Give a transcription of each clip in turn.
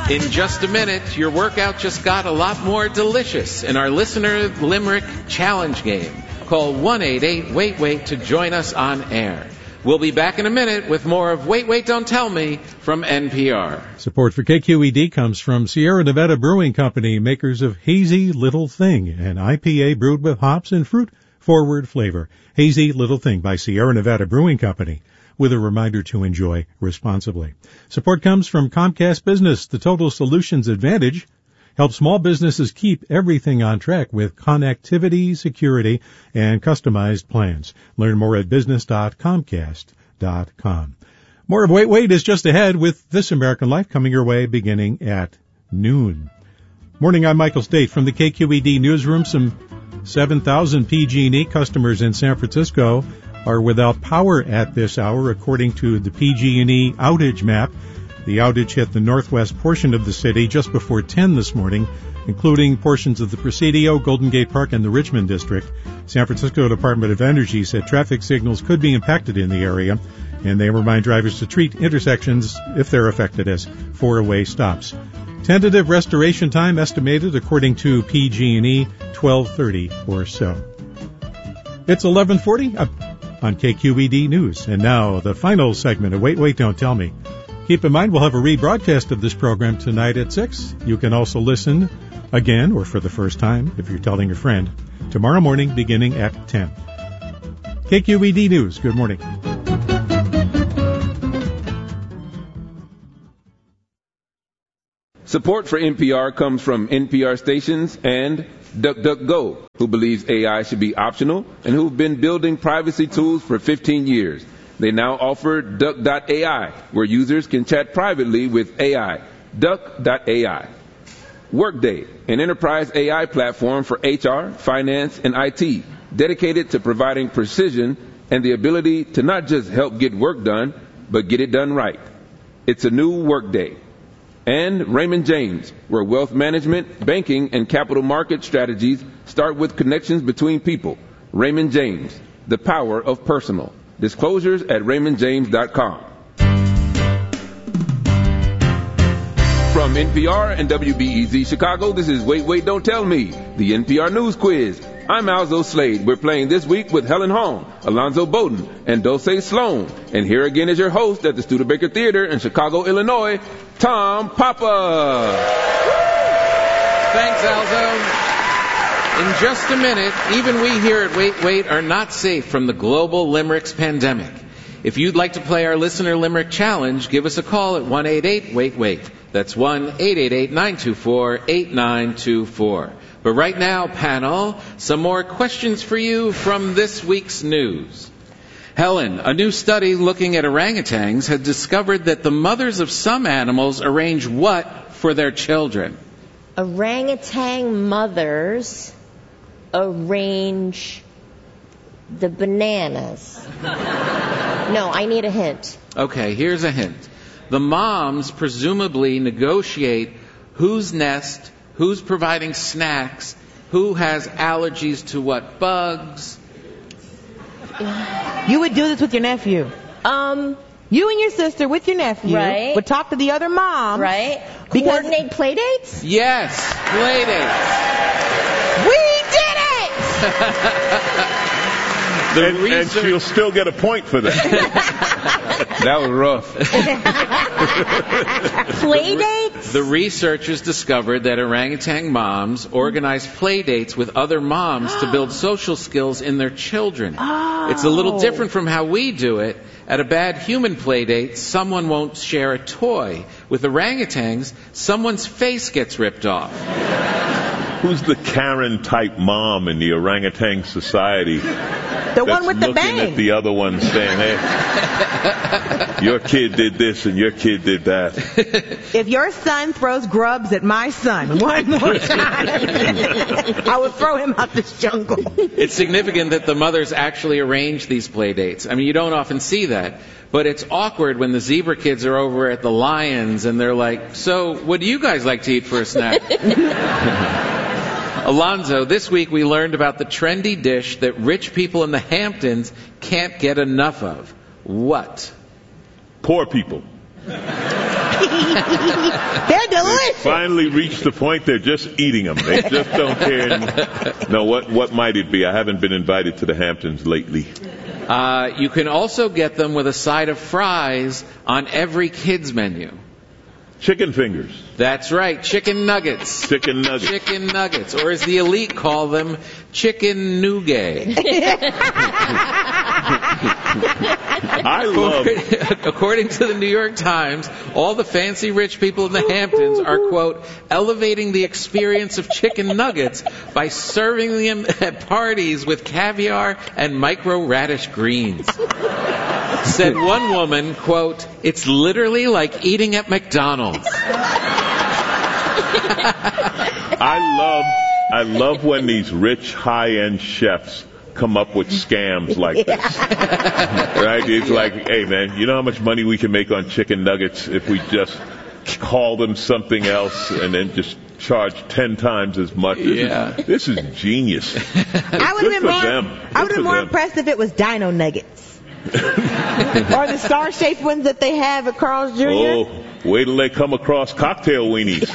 In just a minute, your workout just got a lot more delicious in our Listener Limerick Challenge game. Call 1-888-WAIT-WAIT to join us on air. We'll be back in a minute with more of Wait, Wait, Don't Tell Me from NPR. Support for KQED comes from Sierra Nevada Brewing Company, makers of Hazy Little Thing, an IPA brewed with hops and fruit-forward flavor. Hazy Little Thing by Sierra Nevada Brewing Company, with a reminder to enjoy responsibly. Support comes from Comcast Business. The Total Solutions Advantage helps small businesses keep everything on track with connectivity, security, and customized plans. Learn more at business.comcast.com. More of Wait, Wait is just ahead with This American Life coming your way beginning at noon. Morning, I'm Michael State from the KQED Newsroom. Some 7,000 PG&E customers in San Francisco are without power at this hour, according to the PG&E outage map. The outage hit the northwest portion of the city just before 10 this morning, including portions of the Presidio, Golden Gate Park, and the Richmond District. San Francisco Department of Energy said traffic signals could be impacted in the area, and they remind drivers to treat intersections, if they're affected, as four-way stops. Tentative restoration time estimated, according to PG&E, 12:30 or so. It's 11:40 on KQED News. And now, the final segment of Wait, Wait, Don't Tell Me. Keep in mind, we'll have a rebroadcast of this program tonight at 6. You can also listen again, or for the first time, if you're telling a friend, tomorrow morning beginning at 10. KQED News, good morning. Support for NPR comes from NPR stations and DuckDuckGo, who believes AI should be optional and who've been building privacy tools for 15 years. They now offer Duck.ai, where users can chat privately with AI. Duck.ai. Workday, an enterprise AI platform for HR, finance, and IT, dedicated to providing precision and the ability to not just help get work done, but get it done right. It's a new Workday. And Raymond James, where wealth management, banking, and capital market strategies start with connections between people. Raymond James, the power of personal. Disclosures at raymondjames.com. From NPR and WBEZ Chicago, this is Wait, Wait, Don't Tell Me, the NPR News Quiz. I'm Alzo Slade. We're playing this week with Helen Hong, Alonzo Bowden, and Dulce Sloan. And here again is your host at the Studebaker Theater in Chicago, Illinois, Tom Papa. Thanks, Alzo. In just a minute, even we here at Wait, Wait are not safe from the global limericks pandemic. If you'd like to play our Listener Limerick Challenge, give us a call at 1-888-WAIT-WAIT. That's 1-888-924-8924. But right now, panel, some more questions for you from this week's news. Helen, a new study looking at orangutans had discovered that the mothers of some animals arrange what for their children? Orangutan mothers arrange the bananas. No, I need a hint. Okay, here's a hint. The moms presumably negotiate whose nest, who's providing snacks, who has allergies to what bugs. You would do this with your nephew. You and your sister with your nephew right. would talk to the other mom. Right. Coordinate play dates? Yes, play dates. We did it! And she'll still get a point for that. That was rough. Play dates? The researchers discovered that orangutan moms organize play dates with other moms to build social skills in their children. Oh. It's a little different from how we do it. At a bad human play date, someone won't share a toy. With orangutans, someone's face gets ripped off. Who's the Karen-type mom in the orangutan society? The one with the bang. Looking at the other one saying, hey, your kid did this and your kid did that. If your son throws grubs at my son one more time, I would throw him out this jungle. It's significant that the mothers actually arrange these play dates. I mean, you don't often see that. But it's awkward when the zebra kids are over at the Lions and they're like, so what do you guys like to eat for a snack? Alonzo, this week we learned about the trendy dish that rich people in the Hamptons can't get enough of. What? Poor people. They're delicious. Finally reached the point they're just eating them. They just don't care. No, what might it be? I haven't been invited to the Hamptons lately. You can also get them with a side of fries on every kid's menu. Chicken fingers. That's right, chicken nuggets. Chicken nuggets. Chicken nuggets, or as the elite call them, chicken nougat. According to the New York Times, all the fancy rich people in the Hamptons are, quote, elevating the experience of chicken nuggets by serving them at parties with caviar and micro-radish greens. Said one woman, quote, it's literally like eating at McDonald's. I love when these rich high-end chefs come up with scams like this. Right? It's like, hey man, you know how much money we can make on chicken nuggets if we just call them something else and then just charge 10 times as much? This is genius. I would have been more impressed if it was Dino Nuggets. Or the star-shaped ones that they have at Carl's Jr. Oh, wait till they come across cocktail weenies.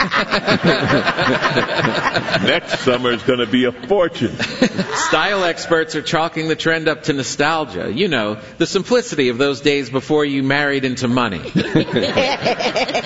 Next summer is going to be a fortune. Style experts are chalking the trend up to nostalgia. You know, the simplicity of those days before you married into money.